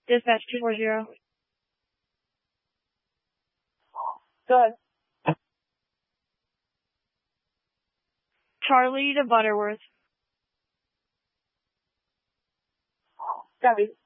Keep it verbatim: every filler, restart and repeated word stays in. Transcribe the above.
Dispatch two four zero. Go ahead. Charlie to Butterworth. Copy.